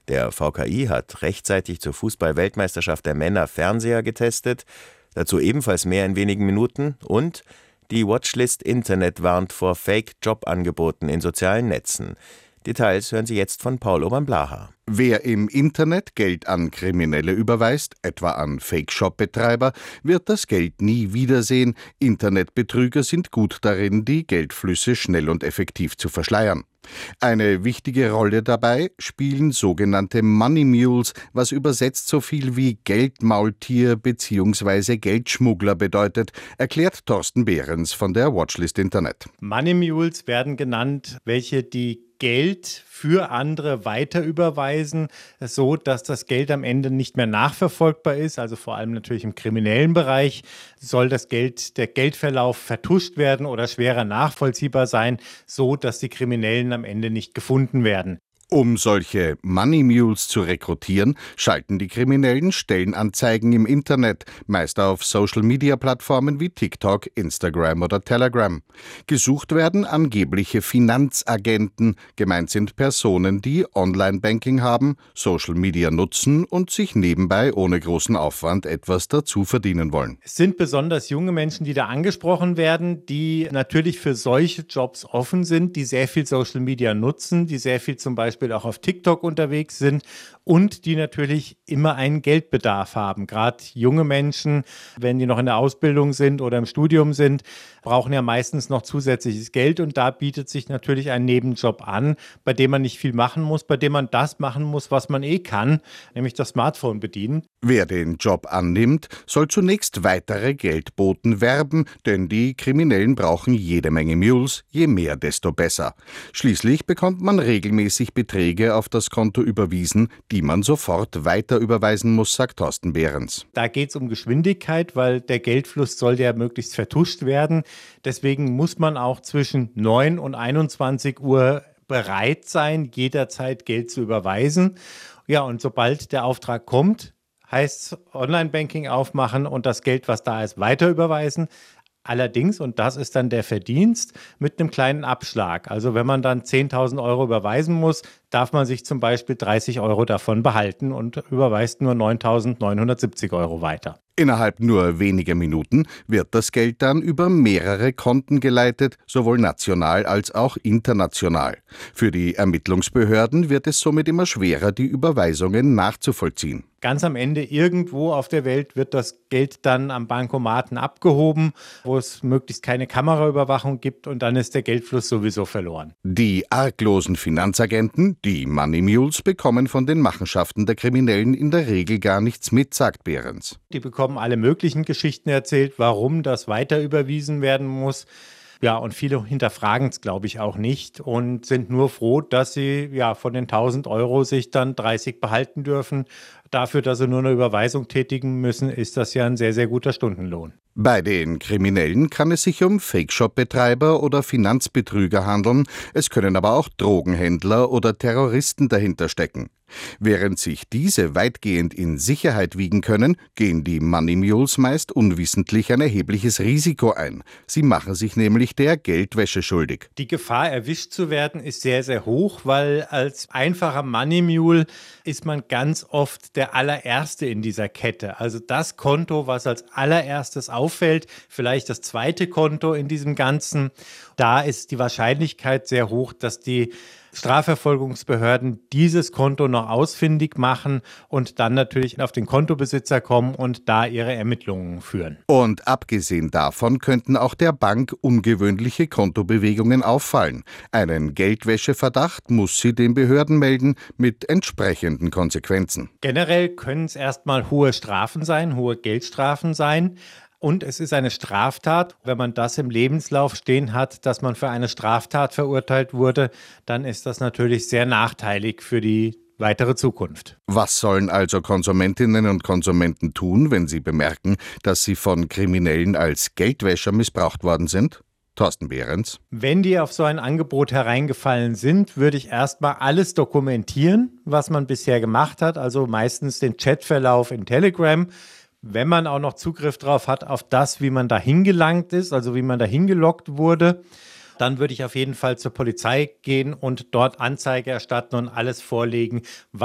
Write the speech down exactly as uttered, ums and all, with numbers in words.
Der V K I hat rechtzeitig zur Fußball-Weltmeisterschaft der Männer Fernseher getestet, dazu ebenfalls mehr in wenigen Minuten, und die Watchlist Internet warnt vor Fake-Jobangeboten in sozialen Netzen. Details hören Sie jetzt von Paul Obernblaha. Wer im Internet Geld an Kriminelle überweist, etwa an Fake-Shop-Betreiber, wird das Geld nie wiedersehen. Internetbetrüger sind gut darin, die Geldflüsse schnell und effektiv zu verschleiern. Eine wichtige Rolle dabei spielen sogenannte Money Mules, was übersetzt so viel wie Geldmaultier bzw. Geldschmuggler bedeutet, erklärt Thorsten Behrens von der Watchlist Internet. Money Mules werden genannt, welche die Geld für andere weiter überweisen, so dass das Geld am Ende nicht mehr nachverfolgbar ist. Also vor allem natürlich im kriminellen Bereich soll das Geld, der Geldverlauf vertuscht werden oder schwerer nachvollziehbar sein, so dass die Kriminellen am Ende nicht gefunden werden. Um solche Money Mules zu rekrutieren, schalten die Kriminellen Stellenanzeigen im Internet, meist auf Social-Media-Plattformen wie TikTok, Instagram oder Telegram. Gesucht werden angebliche Finanzagenten. Gemeint sind Personen, die Online-Banking haben, Social Media nutzen und sich nebenbei ohne großen Aufwand etwas dazu verdienen wollen. Es sind besonders junge Menschen, die da angesprochen werden, die natürlich für solche Jobs offen sind, die sehr viel Social Media nutzen, die sehr viel zum Beispiel auch auf TikTok unterwegs sind und die natürlich immer einen Geldbedarf haben. Gerade junge Menschen, wenn die noch in der Ausbildung sind oder im Studium sind, brauchen ja meistens noch zusätzliches Geld, und da bietet sich natürlich ein Nebenjob an, bei dem man nicht viel machen muss, bei dem man das machen muss, was man eh kann, nämlich das Smartphone bedienen. Wer den Job annimmt, soll zunächst weitere Geldboten werben, denn die Kriminellen brauchen jede Menge Mules, je mehr, desto besser. Schließlich bekommt man regelmäßig Beträge auf das Konto überwiesen, die man sofort weiter überweisen muss, sagt Thorsten Behrens. Da geht es um Geschwindigkeit, weil der Geldfluss soll ja möglichst vertuscht werden. Deswegen muss man auch zwischen neun und einundzwanzig Uhr bereit sein, jederzeit Geld zu überweisen. Ja, und sobald der Auftrag kommt, heißt es Online-Banking aufmachen und das Geld, was da ist, weiter überweisen. Allerdings, und das ist dann der Verdienst, mit einem kleinen Abschlag. Also wenn man dann zehntausend Euro überweisen muss, darf man sich zum Beispiel dreißig Euro davon behalten und überweist nur neuntausendneunhundertsiebzig Euro weiter. Innerhalb nur weniger Minuten wird das Geld dann über mehrere Konten geleitet, sowohl national als auch international. Für die Ermittlungsbehörden wird es somit immer schwerer, die Überweisungen nachzuvollziehen. Ganz am Ende irgendwo auf der Welt wird das Geld dann am Bankomaten abgehoben, wo es möglichst keine Kameraüberwachung gibt, und dann ist der Geldfluss sowieso verloren. Die arglosen Finanzagenten, die Money Mules, bekommen von den Machenschaften der Kriminellen in der Regel gar nichts mit, sagt Behrens. Die bekommen alle möglichen Geschichten erzählt, warum das weiter überwiesen werden muss. Ja, und viele hinterfragen es, glaube ich, auch nicht und sind nur froh, dass sie ja von den tausend Euro sich dann dreißig behalten dürfen. Dafür, dass sie nur eine Überweisung tätigen müssen, ist das ja ein sehr, sehr guter Stundenlohn. Bei den Kriminellen kann es sich um Fake-Shop-Betreiber oder Finanzbetrüger handeln. Es können aber auch Drogenhändler oder Terroristen dahinter stecken. Während sich diese weitgehend in Sicherheit wiegen können, gehen die Money Mules meist unwissentlich ein erhebliches Risiko ein. Sie machen sich nämlich der Geldwäsche schuldig. Die Gefahr, erwischt zu werden, ist sehr, sehr hoch, weil als einfacher Money Mule ist man ganz oft der allererste in dieser Kette. Also das Konto, was als allererstes auffällt, vielleicht das zweite Konto in diesem Ganzen, da ist die Wahrscheinlichkeit sehr hoch, dass die Strafverfolgungsbehörden dieses Konto noch ausfindig machen und dann natürlich auf den Kontobesitzer kommen und da ihre Ermittlungen führen. Und abgesehen davon könnten auch der Bank ungewöhnliche Kontobewegungen auffallen. Einen Geldwäscheverdacht muss sie den Behörden melden, mit entsprechenden Konsequenzen. Generell können es erstmal hohe Strafen sein, hohe Geldstrafen sein. Und es ist eine Straftat. Wenn man das im Lebenslauf stehen hat, dass man für eine Straftat verurteilt wurde, dann ist das natürlich sehr nachteilig für die weitere Zukunft. Was sollen also Konsumentinnen und Konsumenten tun, wenn sie bemerken, dass sie von Kriminellen als Geldwäscher missbraucht worden sind? Thorsten Behrens. Wenn die auf so ein Angebot hereingefallen sind, würde ich erstmal alles dokumentieren, was man bisher gemacht hat, also meistens den Chatverlauf in Telegram. Wenn man auch noch Zugriff drauf hat auf das, wie man da hingelangt ist, also wie man da hingelockt wurde, dann würde ich auf jeden Fall zur Polizei gehen und dort Anzeige erstatten und alles vorlegen,